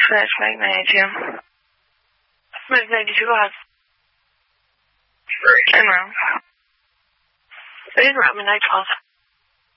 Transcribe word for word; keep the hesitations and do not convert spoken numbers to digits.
Fresh Magnesium. Magnesium glass. Hey, Mom. Hey, Robin, I told